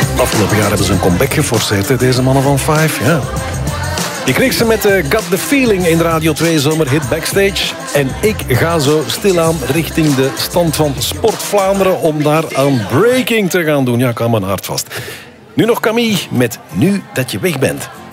Afgelopen jaar hebben ze een comeback geforceerd, hè, deze mannen van Five. Ja. Je kreeg ze met Got the Feeling in de Radio 2 zomerhit Backstage. En ik ga zo stilaan richting de stand van Sport Vlaanderen om daar aan breaking te gaan doen. Ja, ik hou mijn hart vast. Nu nog Camille met Nu dat je weg bent.